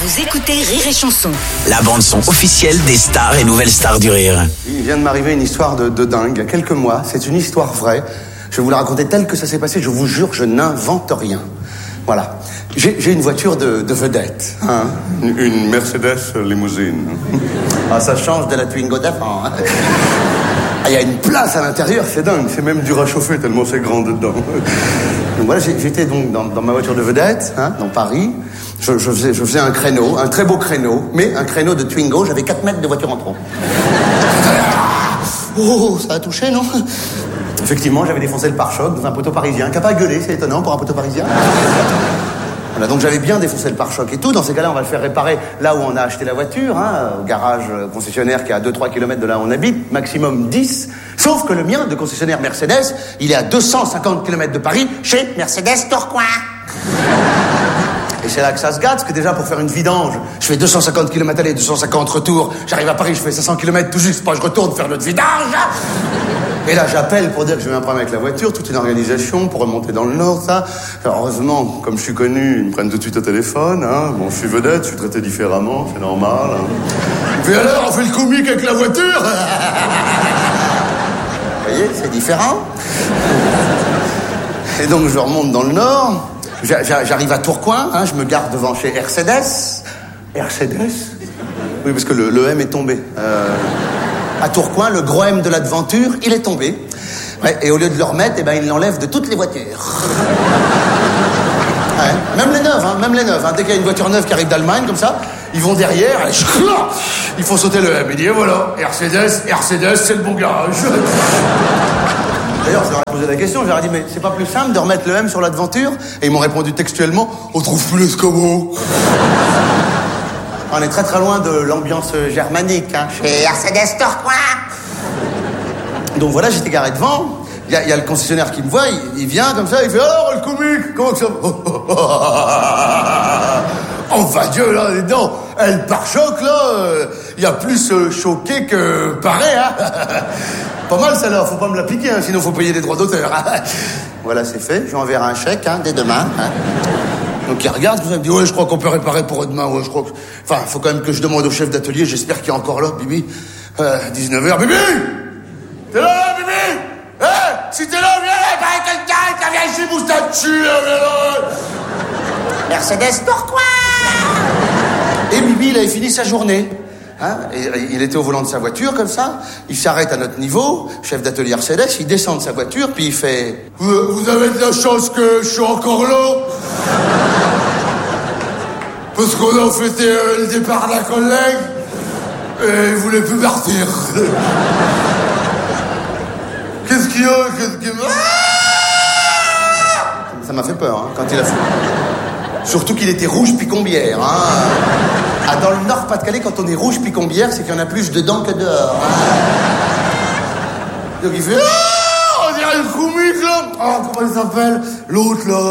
Vous écoutez Rire et Chanson. La bande-son officielle des stars et nouvelles stars du rire. Il vient de m'arriver une histoire de dingue, il y a quelques mois. C'est une histoire vraie. Je vais vous la raconter telle que ça s'est passé. Je vous jure, je n'invente rien. Voilà. J'ai une voiture de vedette. Hein. Une Mercedes limousine. Ah, ça change de la Twingo d'avant. Hein. Ah, il y a une place à l'intérieur, c'est dingue. C'est même dur à chauffer tellement c'est grand dedans. Donc voilà, j'étais donc dans ma voiture de vedette, hein, dans Paris. Je faisais un créneau, un très beau créneau, mais un créneau de Twingo. J'avais 4 mètres de voiture en trop. Oh, ça a touché, non? Effectivement, j'avais défoncé le pare-choc dans un poteau parisien, qui n'a pas gueulé, c'est étonnant pour un poteau parisien. Voilà, donc j'avais bien défoncé le pare-choc et tout. Dans ces cas-là, on va le faire réparer là où on a acheté la voiture, hein, au garage concessionnaire qui est à 2-3 km de là où on habite, maximum 10. Sauf que le mien, de concessionnaire Mercedes, il est à 250 km de Paris, chez Mercedes Tourcoing. Et c'est là que ça se gâte, parce que déjà, pour faire une vidange, je fais 250 km aller, 250 retour. J'arrive à Paris, je fais 500 km tout juste, pas je retourne faire notre vidange. Et là, j'appelle pour dire que j'ai eu un problème avec la voiture, toute une organisation pour remonter dans le Nord, ça. Alors, heureusement, comme je suis connu, ils me prennent tout de suite au téléphone, hein. Bon, je suis vedette, je suis traité différemment, c'est normal, hein. Puis alors, on fait le comique avec la voiture. Vous voyez, c'est différent. Et donc, je remonte dans le Nord. J'arrive à Tourcoing, hein, je me garde devant chez Mercedes. Mercedes? Oui, parce que le M est tombé. À Tourcoing, le gros M de l'aventure, il est tombé. Ouais, et au lieu de le remettre, eh ben, il l'enlève de toutes les voitures. Ouais, même les neuves, hein. Dès qu'il y a une voiture neuve qui arrive d'Allemagne, comme ça, ils vont derrière, et ils font sauter le M. Il dit, et voilà, Mercedes, c'est le bon garage. D'ailleurs, je leur ai posé la question, je leur ai dit, mais c'est pas plus simple de remettre le M sur l'aventure? Et ils m'ont répondu textuellement, on trouve plus l'escabeau. On est très très loin de l'ambiance germanique, hein, chez Mercedes Tourcoing. Donc voilà, j'étais garé devant. Il y a le concessionnaire qui me voit, il vient comme ça, il fait, alors le comique, comment que ça va? Oh, va Dieu, là, dedans, le pare-choc, là, il y a plus choqué que paré, hein. Pas mal, celle-là, faut pas me la piquer, hein, sinon faut payer des droits d'auteur. Hein. Voilà, c'est fait, je lui enverrai un chèque, hein, dès demain. Hein. Donc il regarde, il me dit, ouais, je crois qu'on peut réparer pour demain, ouais, je crois que... Enfin, faut quand même que je demande au chef d'atelier, j'espère qu'il est encore là, Bibi. 19h, Bibi! T'es là, Bibi? Si t'es là, viens là, il paraît quelqu'un qui vient ici, moustachu, là, viens là. Mercedes Tourcoing! Et Bibi, il avait fini sa journée. Hein, et il était au volant de sa voiture, comme ça. Il s'arrête à notre niveau, chef d'atelier Mercedes, il descend de sa voiture, puis il fait... Vous avez de la chance que je suis encore là. Parce qu'on a fêté le départ d'un collègue, et il voulait plus partir. Qu'est-ce qu'il y a? Ça m'a fait peur, hein, quand il a fait... Surtout qu'il était rouge picombière, hein. Ah, dans le Nord-Pas-de-Calais, quand on est rouge picombière, c'est qu'il y en a plus dedans que dehors. Hein. Donc il fait... on dirait le comique, là. Oh, comment il s'appelle? L'autre, là...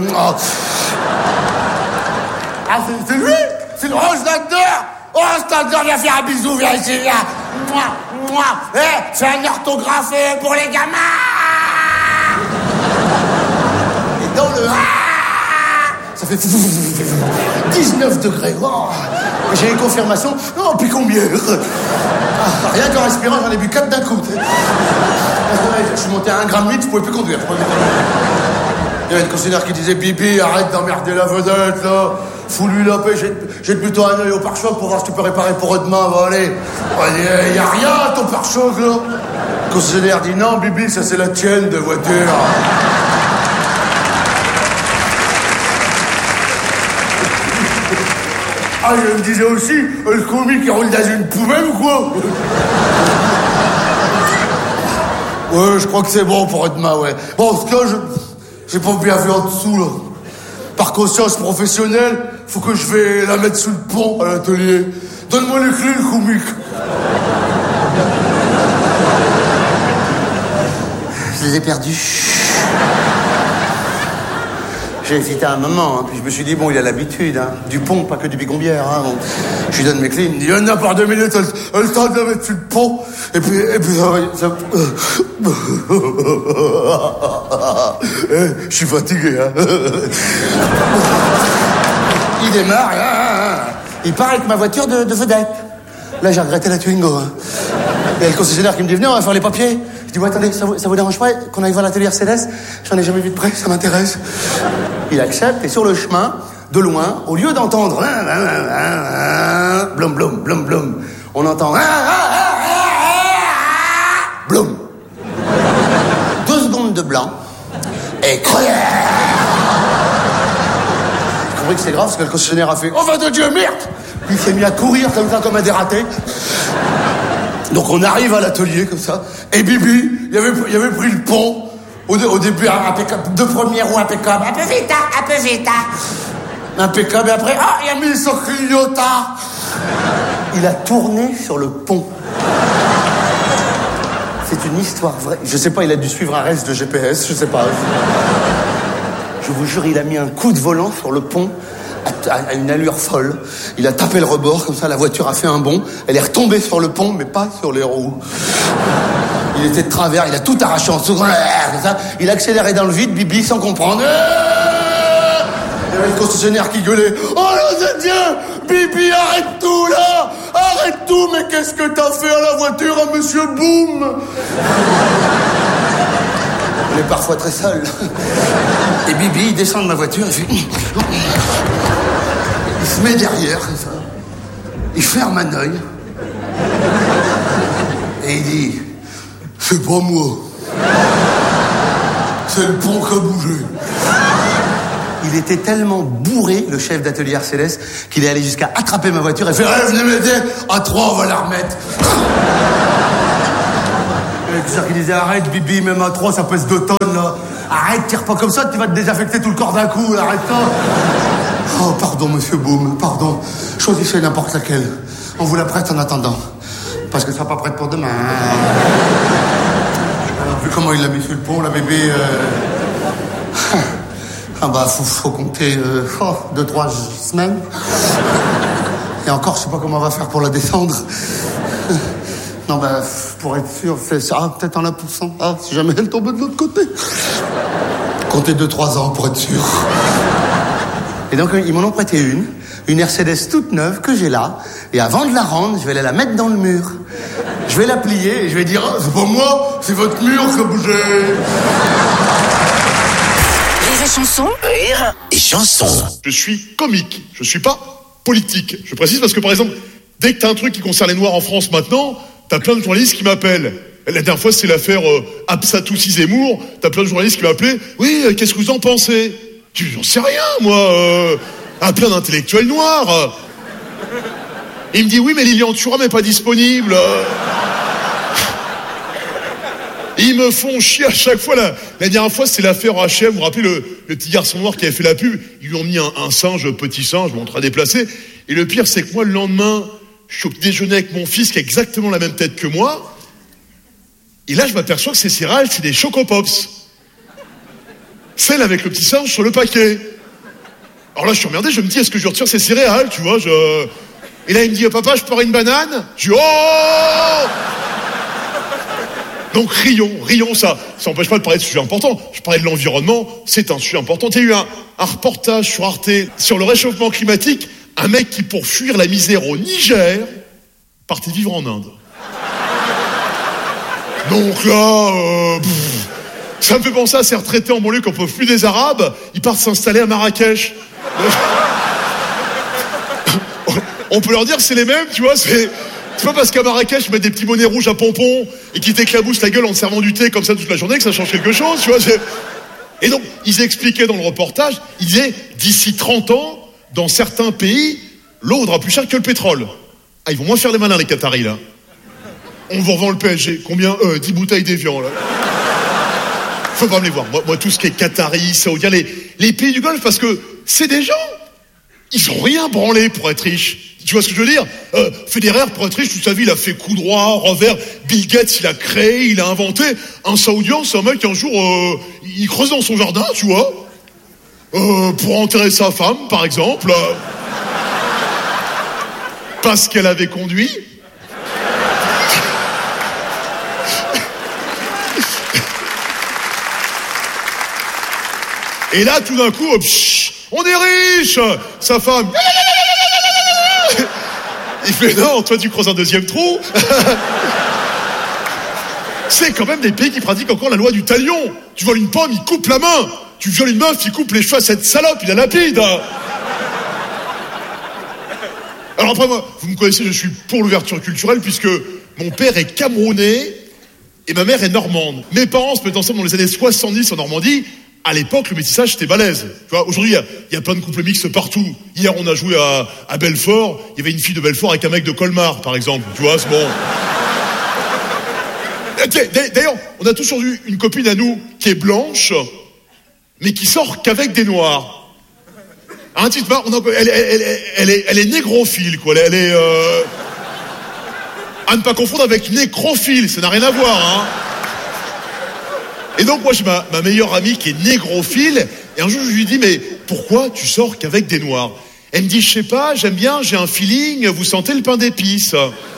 Ah, c'est lui? C'est le Rose Standard? Oh, Standard, viens faire un bisou, viens ici, viens. Moi. C'est un orthographe pour les gamins. Et dans le... Ça fait 19 degrés. Oh. J'ai une confirmation. Oh, picombière. Ah, rien qu'en respirant, j'en ai bu 4 d'un coup. Je suis monté à 1,8 g, je pouvais plus conduire. Il y avait une concessionnaire qui disait, Bibi, arrête d'emmerder la vedette, là. Fous-lui la paix, jette plutôt un œil au pare-choc pour voir si tu peux réparer pour demain, va aller. Il y a rien à ton pare-choc, là. Le concessionnaire dit, non, Bibi, ça c'est la tienne de voiture. Ah, il me disait aussi, le comique, il roule dans une poubelle ou quoi? Ouais, je crois que c'est bon pour demain, ouais. Bon, en tout cas, j'ai pas bien vu en dessous, là. Par conscience professionnelle, faut que je vais la mettre sous le pont à l'atelier. Donne-moi les clés, le comique. Je les ai perdus. J'ai hésité un moment, hein, puis je me suis dit, bon, il a l'habitude, hein, du pont, pas que du bicombière. Hein, bon. Je lui donne mes clés, il me dit, on a par 2 minutes, le temps de la mettre sur le pont, et puis ça... Je suis fatigué, hein. Il démarre, Il part avec ma voiture de vedette. Là, j'ai regretté la Twingo. Hein. Il y a le concessionnaire qui me dit, venez, on va faire les papiers. Je dis, ouais, attendez, ça vous dérange pas qu'on aille voir l'atelier Céleste? J'en ai jamais vu de près, ça m'intéresse. Il accepte, et sur le chemin, de loin, au lieu d'entendre blum, blum, blum, blum, on entend blum. 2 secondes de blanc, et j'ai compris que c'est grave, parce que le concessionnaire a fait, oh, va de Dieu, merde! Puis il s'est mis à courir comme ça, comme un dératé. Donc on arrive à l'atelier comme ça, et Bibi, il avait pris le pont au début impeccable, 2 premiers roues impeccable, un peu vite, impeccable, et après, il a mis son clignotard. Il a tourné sur le pont. C'est une histoire vraie. Je sais pas, il a dû suivre un reste de GPS, je sais pas. Je vous jure, il a mis un coup de volant sur le pont à une allure folle. Il a tapé le rebord, comme ça, la voiture a fait un bond. Elle est retombée sur le pont, mais pas sur les roues. Il était de travers, il a tout arraché en seconde. Il a accéléré dans le vide, Bibi, sans comprendre. Il y avait le concessionnaire qui gueulait. Oh là, c'est Dieu! Bibi, arrête tout, là! Arrête tout! Mais qu'est-ce que t'as fait à la voiture, à Monsieur Boom? Il est parfois très seul. Et Bibi, il descend de ma voiture, il fait... Il se met derrière, comme ça. Il ferme un œil. Et il dit... C'est pas moi. C'est le pont qui a bougé. Il était tellement bourré, le chef d'atelier Céleste, qu'il est allé jusqu'à attraper ma voiture et faire « Venez m'aider, à 3, on va la remettre. » C'est ça qu'il disait « Arrête, Bibi, même à 3, ça pèse 2 tonnes, là. Arrête, tire pas comme ça, tu vas te désaffecter tout le corps d'un coup, arrête ça. » Oh, pardon, Monsieur Boom, pardon. Choisissez n'importe laquelle. On vous la prête en attendant. Parce que ça sera pas prête pour demain. Alors, vu comment il l'a mis sur le pont, la bébé... Ah bah, faut compter 2-3 semaines. Et encore, je sais pas comment on va faire pour la descendre. Non, bah, pour être sûr, c'est ça, peut-être en la poussant. Ah, si jamais elle tombe de l'autre côté. Comptez 2-3 ans pour être sûr. Et donc, ils m'en ont prêté une Mercedes toute neuve que j'ai là. Et avant de la rendre, je vais aller la mettre dans le mur. Je vais la plier et je vais dire, c'est pas moi, c'est votre mur qui a bougé. Rire et chanson. Je suis comique, je suis pas politique. Je précise parce que, par exemple, dès que t'as un truc qui concerne les Noirs en France maintenant, t'as plein de journalistes qui m'appellent. La dernière fois, c'est l'affaire Absatoussi Zemmour. T'as plein de journalistes qui m'appelaient. Oui, qu'est-ce que vous en pensez? J'en sais rien, moi. Plein d'intellectuels noirs. Il me dit, oui, mais Lilian Thuram n'est pas disponible. Ils me font chier à chaque fois. La dernière fois, c'est l'affaire HM. Vous vous rappelez le petit garçon noir qui avait fait la pub? Ils lui ont mis un singe, petit singe, bon, très déplacé. Et le pire, c'est que moi, le lendemain, je suis au déjeuner avec mon fils qui a exactement la même tête que moi. Et là, je m'aperçois que ces céréales, c'est des Choco Pops. Celle avec le petit singe sur le paquet. Alors là, je suis emmerdé. Je me dis, est-ce que je retire ces céréales, tu vois? Et là, il me dit, papa, je peux avoir une banane? Je dis, oh! Donc rions, ça n'empêche pas de parler de sujets importants. Je parlais de l'environnement, c'est un sujet important. Il y a eu un reportage sur Arte sur le réchauffement climatique, un mec qui, pour fuir la misère au Niger, partait vivre en Inde. Donc là, ça me fait penser à ces retraités en banlieue qui n'en peuvent plus des Arabes, ils partent s'installer à Marrakech. On peut leur dire que c'est les mêmes, tu vois, c'est pas parce qu'à Marrakech, ils mettent des petits bonnets rouges à pompons et qu'ils t'éclaboussent la gueule en te servant du thé comme ça toute la journée que ça change quelque chose, tu vois. Et donc, ils expliquaient dans le reportage, ils disaient, d'ici 30 ans, dans certains pays, l'eau vaudra plus cher que le pétrole. Ah, ils vont moins faire les malins, les Qataris, là. On vous revend le PSG. Combien? 10 bouteilles d'Évian, là. Faut pas me les voir. Moi, tout ce qui est Qatari, Saoudien, les pays du Golfe, parce que c'est des gens. Ils ont rien branlé pour être riches. Tu vois ce que je veux dire? Federer, pour être riche, toute sa vie, il a fait coup droit, revers. Bill Gates, il a créé, il a inventé. Un Saoudien, c'est un mec qui, un jour, il creuse dans son jardin, tu vois. Pour enterrer sa femme, par exemple. Parce qu'elle avait conduit. Et là, tout d'un coup, on est riche. Sa femme... Il fait non, toi tu creuses un deuxième trou. C'est quand même des pays qui pratiquent encore la loi du talion. Tu voles une pomme, il coupe la main. Tu violes une meuf, il coupe les cheveux à cette salope, il la lapide. Alors après moi, vous me connaissez, je suis pour l'ouverture culturelle puisque mon père est camerounais et ma mère est normande. Mes parents se mettent ensemble dans les années 70 en Normandie. À l'époque, le métissage, c'était balèze. Tu vois, aujourd'hui, il y a plein de couples mixtes partout. Hier, on a joué à Belfort. Il y avait une fille de Belfort avec un mec de Colmar, par exemple. Tu vois, c'est bon. D'ailleurs, on a tous eu une copine à nous qui est blanche, mais qui sort qu'avec des noirs. Un petit peu, elle est négrophile, quoi. Elle est à ne pas confondre avec nécrophile, ça n'a rien à voir, hein. Et donc moi j'ai ma meilleure amie qui est négrophile, et un jour je lui dis mais pourquoi tu sors qu'avec des noirs? Elle me dit je sais pas, j'aime bien, j'ai un feeling, vous sentez le pain d'épices.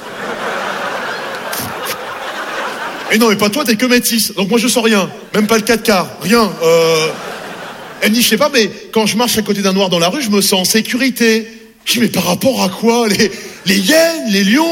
Et non mais pas toi, t'es que métisse, donc moi je sens rien, même pas le 4 quarts, rien. Elle me dit je sais pas, mais quand je marche à côté d'un noir dans la rue, je me sens en sécurité. Je dis mais par rapport à quoi? Les hyènes, les lions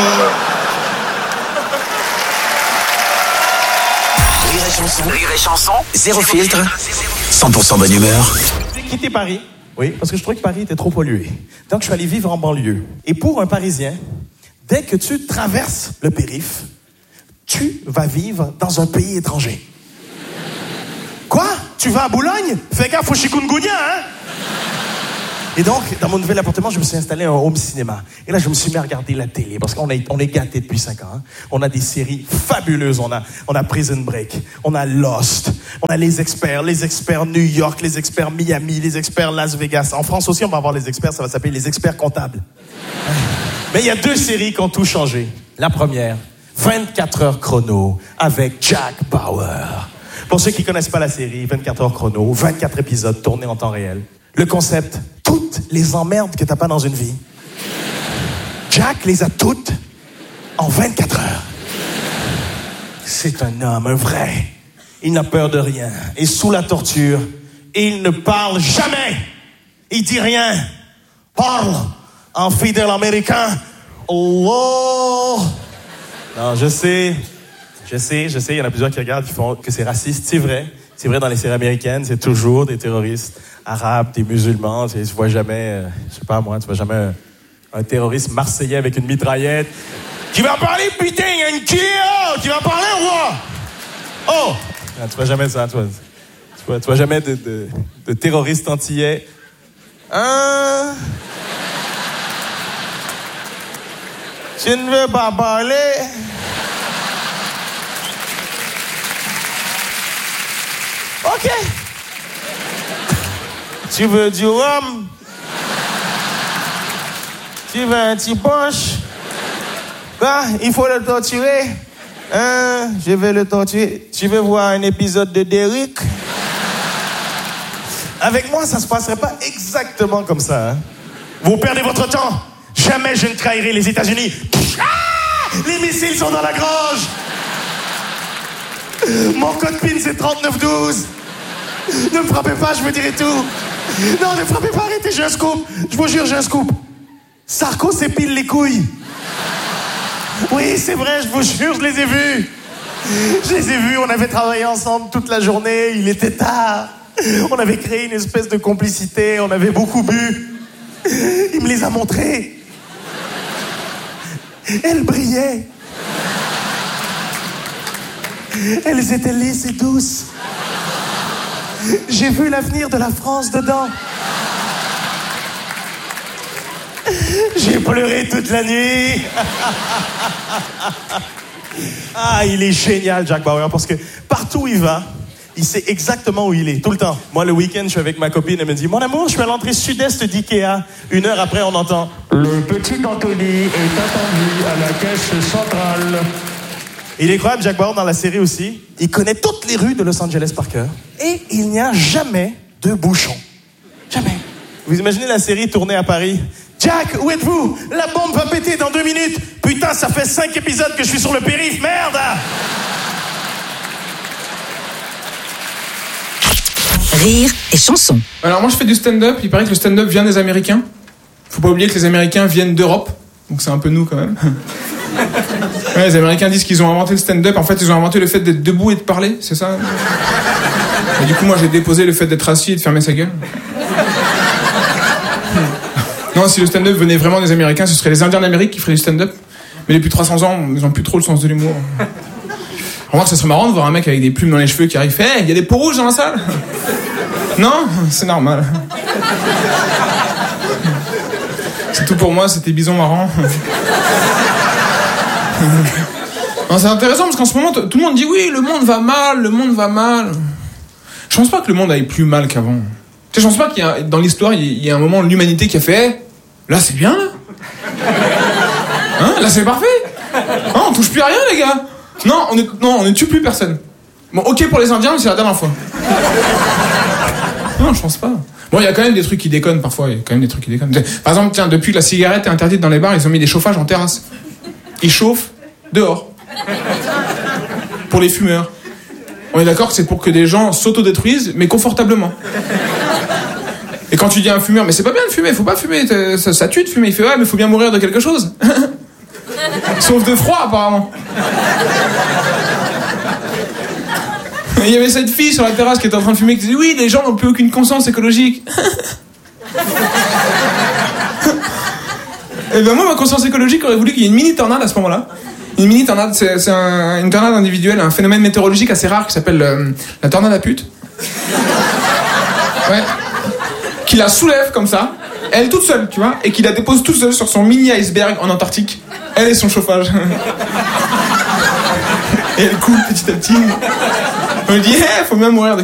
Rire et chanson, zéro filtre, 100% bonne humeur. J'ai quitté Paris, oui, parce que je trouvais que Paris était trop pollué. Donc je suis allé vivre en banlieue. Et pour un Parisien, dès que tu traverses le périph', tu vas vivre dans un pays étranger. Quoi? Tu vas à Boulogne? Fais gaffe au chikungunya, hein? Et donc, dans mon nouvel appartement, je me suis installé un home cinéma. Et là, je me suis mis à regarder la télé, parce qu'on est gâtés depuis 5 ans. Hein. On a des séries fabuleuses. On a Prison Break, on a Lost, on a les experts New York, les experts Miami, les experts Las Vegas. En France aussi, on va avoir les experts, ça va s'appeler les experts comptables. Mais il y a 2 séries qui ont tout changé. La première, 24 heures chrono, avec Jack Bauer. Pour ceux qui ne connaissent pas la série, 24 heures chrono, 24 épisodes tournés en temps réel. Le concept, toutes les emmerdes que t'as pas dans une vie, Jack les a toutes en 24 heures. C'est un homme, un vrai. Il n'a peur de rien. Et sous la torture, il ne parle jamais. Il dit rien. Parle en fidèle américain. Oh! Non, je sais. Il y en a plusieurs qui regardent, qui font que c'est raciste. C'est vrai. C'est vrai dans les séries américaines, c'est toujours des terroristes arabes, des musulmans. Tu vois jamais, je sais pas moi, tu vois jamais un terroriste marseillais avec une mitraillette. Qui va parler, putain, il y a une Kia! Qui va parler ou quoi? Oh! Non, tu vois jamais ça, tu vois jamais de terroristes antillais. Hein? Tu ne veux pas parler? OK. Tu veux du rhum? Tu veux un petit punch? Bah, il faut le torturer. Hein? Je vais le torturer. Tu veux voir un épisode de Derrick? Avec moi, ça se passerait pas exactement comme ça. Hein? Vous perdez votre temps. Jamais je ne trahirai les États-Unis. Ah! Les missiles sont dans la grange. Mon code PIN, c'est 3912. Ne me frappez pas, je vous dirai tout. Non, ne me frappez pas, arrêtez, j'ai un scoop. Je vous jure, j'ai un scoop. Sarko s'épile les couilles. Oui, c'est vrai, je vous jure, je les ai vus. Je les ai vus, on avait travaillé ensemble toute la journée, il était tard. On avait créé une espèce de complicité, on avait beaucoup bu. Il me les a montrés. Elles brillaient. Elles étaient lisses et douces. J'ai vu l'avenir de la France dedans. J'ai pleuré toute la nuit. Ah, il est génial, Jack Bauer, parce que partout où il va, il sait exactement où il est, tout le temps. Moi, le week-end, je suis avec ma copine, elle me dit « Mon amour, je suis à l'entrée sud-est d'Ikea. » 1 heure après, on entend « Le petit Anthony est attendu à la caisse centrale. » Il est incroyable, Jack Bauer, dans la série aussi. Il connaît toutes les rues de Los Angeles par cœur. Et il n'y a jamais de bouchon. Jamais. Vous imaginez la série tournée à Paris? Jack, où êtes-vous? La bombe va péter dans 2 minutes. Putain, ça fait 5 épisodes que je suis sur le périph', merde! Rire et chanson. Alors moi je fais du stand-up, il paraît que le stand-up vient des Américains. Faut pas oublier que les Américains viennent d'Europe. donc c'est un peu nous quand même. Ouais, les Américains disent qu'ils ont inventé le stand-up. En fait, ils ont inventé le fait d'être debout et de parler, c'est ça? Et du coup, moi, j'ai déposé le fait d'être assis et de fermer sa gueule. Non, si le stand-up venait vraiment des Américains, ce serait les Indiens d'Amérique qui feraient du stand-up. Mais depuis 300 ans, ils ont plus trop le sens de l'humour. Remarque, ça serait marrant de voir un mec avec des plumes dans les cheveux qui arrive, fait « Hey, il y a des peaux rouges dans la salle ?» Non, c'est normal. C'est tout pour moi, c'était bison marrant. Non, c'est intéressant parce qu'en ce moment, tout le monde dit « Oui, le monde va mal, le monde va mal. » Je pense pas que le monde aille plus mal qu'avant. Tu sais, je pense pas qu'il y a, dans l'histoire, il y a un moment de l'humanité qui a fait hey, « Là, c'est bien, là. Hein, là, c'est parfait. Hein, on touche plus à rien, les gars. Non, on ne tue plus personne. Bon, ok pour les Indiens, mais c'est la dernière fois. » Non, je pense pas. Bon, il y a quand même des trucs qui déconnent parfois. Il y a quand même des trucs qui déconnent. Par exemple, tiens, depuis que la cigarette est interdite dans les bars, ils ont mis des chauffages en terrasse. Ils chauffent dehors. Pour les fumeurs. On est d'accord que c'est pour que des gens s'autodétruisent, mais confortablement. Et quand tu dis à un fumeur, mais c'est pas bien de fumer, faut pas fumer, ça tue de fumer. Il fait ouais, mais faut bien mourir de quelque chose. Sauf de froid, apparemment. Il y avait cette fille sur la terrasse qui était en train de fumer qui disait oui, les gens n'ont plus aucune conscience écologique. Et ben moi, ma conscience écologique aurait voulu qu'il y ait une mini tornade à ce moment-là. Une mini tornade, c'est une tornade individuelle, un phénomène météorologique assez rare qui s'appelle la tornade à pute. Ouais. Qui la soulève comme ça, elle toute seule, tu vois, et qui la dépose toute seule sur son mini iceberg en Antarctique. Elle et son chauffage. Et elle coule petit à petit. On lui dit, faut bien mourir de